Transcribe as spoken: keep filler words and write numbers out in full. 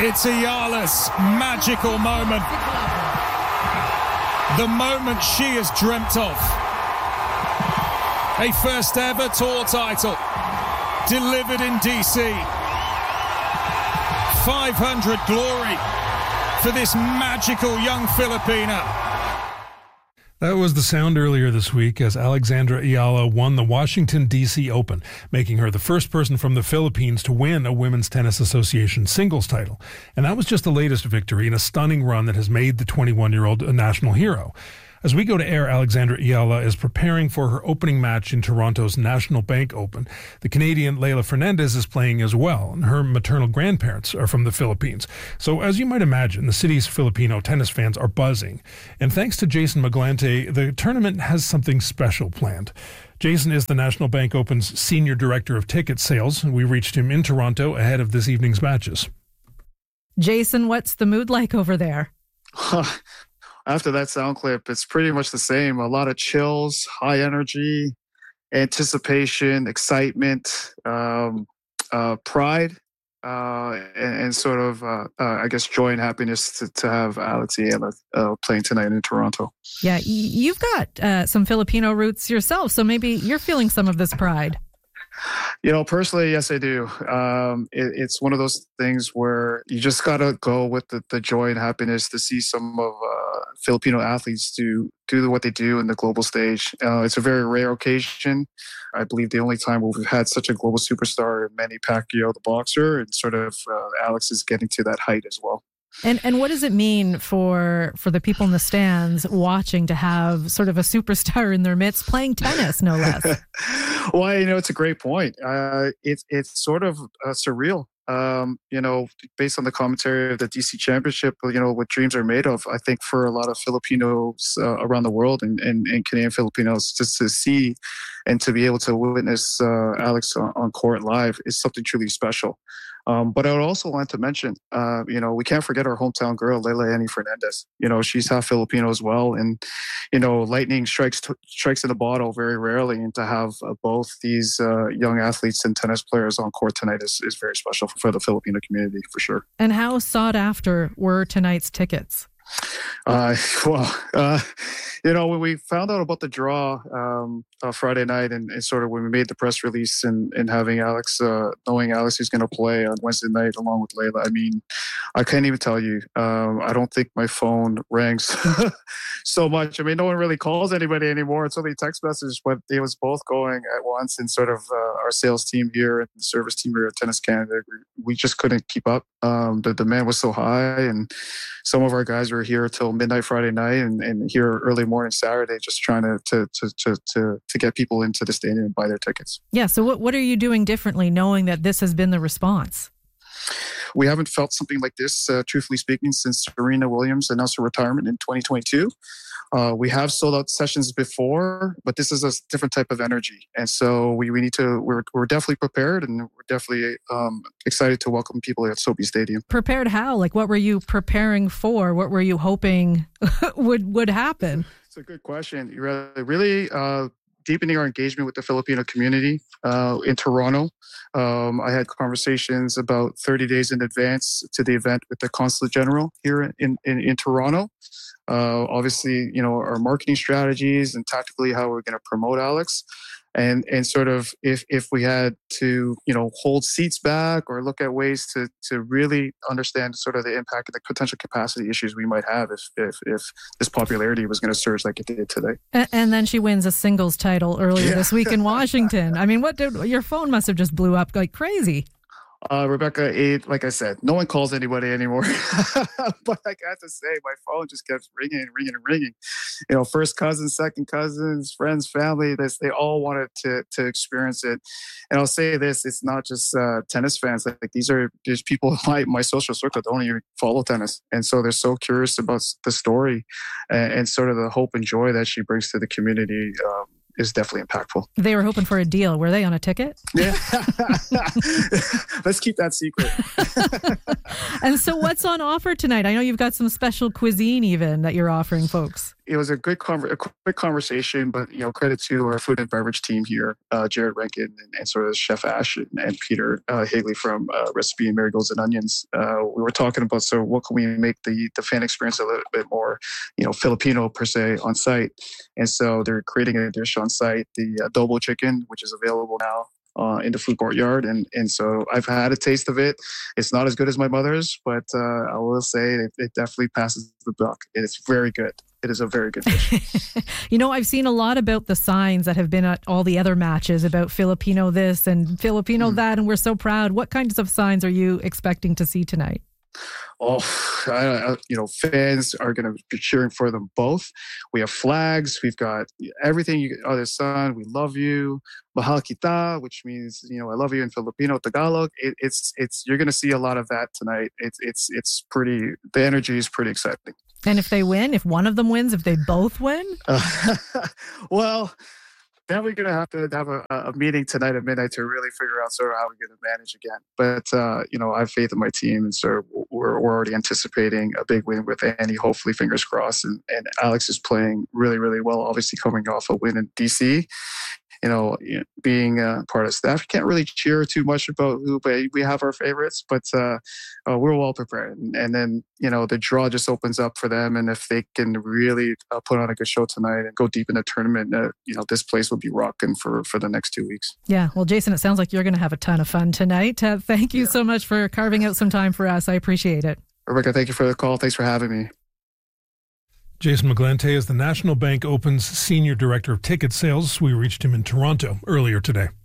It's Ayala's magical moment. The moment she has dreamt of. A first ever tour title delivered in D C. five hundred glory for this magical young Filipina. That was the sound earlier this week as Alexandra Ayala won the Washington, D C Open, making her the first person from the Philippines to win a Women's Tennis Association singles title. And that was just the latest victory in a stunning run that has made the twenty-one-year-old a national hero. As we go to air, Alexandra Ayala is preparing for her opening match in Toronto's National Bank Open. The Canadian Leylah Fernandez is playing as well, and her maternal grandparents are from the Philippines. So as you might imagine, the city's Filipino tennis fans are buzzing. And thanks to Jason Maglante, the tournament has something special planned. Jason is the National Bank Open's Senior Director of Ticket Sales. We reached him in Toronto ahead of this evening's matches. Jason, what's the mood like over there? After that sound clip, it's pretty much the same. A lot of chills, high energy, anticipation, excitement, um, uh, pride, uh, and, and sort of, uh, uh, I guess, joy and happiness to, to have Alex Ayala uh, playing tonight in Toronto. Yeah, you've got uh, some Filipino roots yourself, so maybe you're feeling some of this pride. You know, personally, yes, I do. Um, it, it's one of those things where you just got to go with the, the joy and happiness to see some of uh, Filipino athletes do, do what they do in the global stage. Uh, it's a very rare occasion. I believe the only time we've had such a global superstar, Manny Pacquiao, the boxer, and sort of uh, Alex is getting to that height as well. And and what does it mean for for the people in the stands watching to have sort of a superstar in their midst playing tennis, no less? Well, you know, it's a great point. Uh, it's it's sort of uh, surreal. Um, you know, based on the commentary of the D C Championship, you know, what dreams are made of. I think for a lot of Filipinos uh, around the world and, and, and Canadian Filipinos, just to see and to be able to witness uh, Alex on, on court live is something truly special. Um, but I would also want to mention, uh, you know, we can't forget our hometown girl, Leylah Annie Fernandez. You know, she's half Filipino as well. And, you know, lightning strikes t- strikes in a bottle very rarely. And to have uh, both these uh, young athletes and tennis players on court tonight is, is very special for, for the Filipino community, for sure. And how sought after were tonight's tickets? Uh, well, uh, you know, when we found out about the draw um, uh, Friday night and, and sort of when we made the press release and, and having Alex, uh, knowing Alex is going to play on Wednesday night along with Leylah, I mean, I can't even tell you. Um, I don't think my phone rings so much. I mean, no one really calls anybody anymore. It's only text message, but it was both going at once. And sort of uh, our sales team here and the service team here at Tennis Canada, we just couldn't keep up. Um, the demand was so high, and some of our guys were here till midnight Friday night and, and here early morning Saturday, just trying to to, to to to to get people into the stadium and buy their tickets. Yeah. So what what are you doing differently, knowing that this has been the response? We haven't felt something like this, uh, truthfully speaking, since Serena Williams announced her retirement in twenty twenty-two. Uh, we have sold out sessions before, but this is a different type of energy. And so we, we need to, we're, we're definitely prepared, and we're definitely um, excited to welcome people at SoBi Stadium. Prepared how? Like, what were you preparing for? What were you hoping would, would happen? It's a good question. You really, really uh, deepening our engagement with the Filipino community uh, in Toronto. Um, I had conversations about thirty days in advance to the event with the Consulate General here in, in, in Toronto. Uh, obviously, you know, our marketing strategies and tactically how we're going to promote Alex. And and sort of if if we had to, you know, hold seats back or look at ways to to really understand sort of the impact and the potential capacity issues we might have if if, if this popularity was going to surge like it did today. And, and then she wins a singles title earlier yeah. this week in Washington. I mean, what did your phone must have just blew up like crazy. Uh, Rebecca, it, like I said, no one calls anybody anymore. But I got to say, my phone just kept ringing and ringing and ringing. You know, first cousins, second cousins, friends, family, this, they all wanted to to experience it. And I'll say this, it's not just uh, tennis fans. Like, these are there's people in my, my social circle that don't even follow tennis. And so they're so curious about the story and, and sort of the hope and joy that she brings to the community. Um, is definitely impactful. They were hoping for a deal. Were they on a ticket? Yeah. Let's keep that secret. And so what's on offer tonight? I know you've got some special cuisine even that you're offering folks. It was a good conver- a quick conversation, but, you know, credit to our food and beverage team here, uh, Jared Rankin and, and sort of Chef Ash and, and Peter uh, Haley from uh, Recipe and Marigolds and Onions. Uh, we were talking about, so what can we make the, the fan experience a little bit more, you know, Filipino per se on site. And so they're creating a dish on site, the adobo chicken, which is available now uh, in the food courtyard. And and so I've had a taste of it. It's not as good as my mother's, but uh, I will say it, it definitely passes the buck. It's very good. It is a very good dish. You know, I've seen a lot about the signs that have been at all the other matches about Filipino this and Filipino mm. that, and we're so proud. What kinds of signs are you expecting to see tonight? Oh, I, I, you know, fans are going to be cheering for them both. We have flags. We've got everything. You, other son, we love you. Mahal kita, which means, you know, I love you in Filipino, Tagalog. It, it's, it's, you're going to see a lot of that tonight. It's, it's, it's pretty, the energy is pretty exciting. And if they win, if one of them wins, if they both win? Uh, well, then we're going to have to have a, a meeting tonight at midnight to really figure out sort of how we're going to manage again. But, uh, you know, I have faith in my team, and so we're, we're already anticipating a big win with Annie, hopefully, fingers crossed. And, and Alex is playing really, really well, obviously coming off a win in D C. You know, being a part of staff, you can't really cheer too much about who, but we have our favorites, but uh, uh, we're well prepared. And, and then, you know, the draw just opens up for them. And if they can really uh, put on a good show tonight and go deep in the tournament, uh, you know, this place will be rocking for, for the next two weeks. Yeah. Well, Jason, it sounds like you're going to have a ton of fun tonight. Uh, thank you yeah. so much for carving out some time for us. I appreciate it. Rebecca, thank you for the call. Thanks for having me. Jason McGlante is the National Bank Open's Senior Director of Ticket Sales. We reached him in Toronto earlier today.